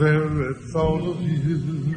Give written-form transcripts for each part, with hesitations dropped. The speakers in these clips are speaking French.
very thought of you.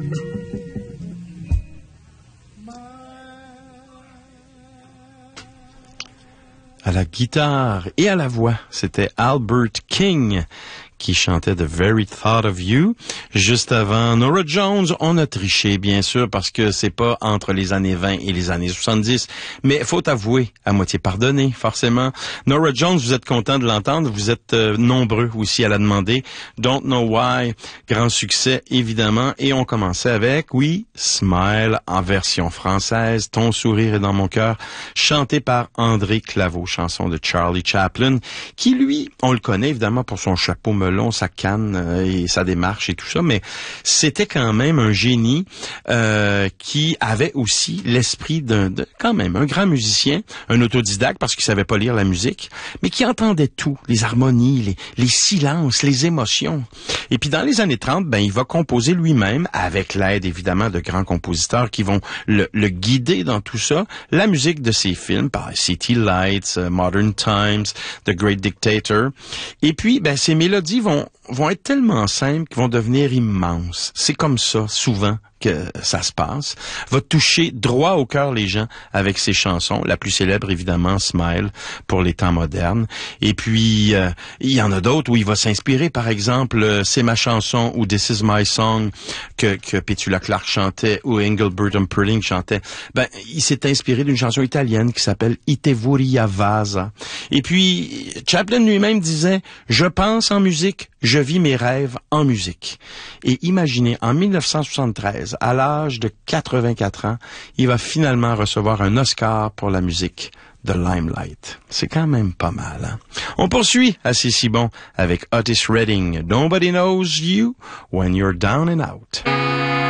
À la guitare et à la voix, c'était Albert King qui chantait The Very Thought of You. Juste avant Norah Jones, on a triché, bien sûr, parce que c'est pas entre les années 20 et les années 70. Mais faut avouer, à moitié pardonné, forcément. Norah Jones, vous êtes content de l'entendre. Vous êtes nombreux aussi à la demander. Don't Know Why, grand succès, évidemment. Et on commençait avec, oui, Smile en version française. Ton sourire est dans mon cœur, chanté par André Claveau, chanson de Charlie Chaplin, qui, lui, on le connaît évidemment pour son chapeau melon, sa canne et sa démarche et tout ça, mais c'était quand même un génie qui avait aussi l'esprit d'un quand même un grand musicien, un autodidacte parce qu'il savait pas lire la musique, mais qui entendait tout, les harmonies, les silences, les émotions. Et puis dans les années 30, il va composer lui-même, avec l'aide évidemment de grands compositeurs qui vont le guider dans tout ça, la musique de ses films, par City Lights, Modern Times, The Great Dictator. Et puis, ces mélodies vont être tellement simples qu'ils vont devenir immenses. C'est comme ça, souvent, que ça se passe, va toucher droit au cœur les gens avec ses chansons. La plus célèbre, évidemment, Smile, pour les temps modernes. Et puis, il y en a d'autres où il va s'inspirer. Par exemple, C'est ma chanson ou This is my song que Petula Clark chantait ou Engelbert Humperdinck chantait. Il s'est inspiré d'une chanson italienne qui s'appelle Ite Vuria Vasa. Et puis, Chaplin lui-même disait, je pense en musique, je vis mes rêves en musique. Et imaginez, en 1973, à l'âge de 84 ans, il va finalement recevoir un Oscar pour la musique de Limelight. C'est quand même pas mal, hein? On poursuit à C'est si bon avec Otis Redding. Nobody knows you when you're down and out.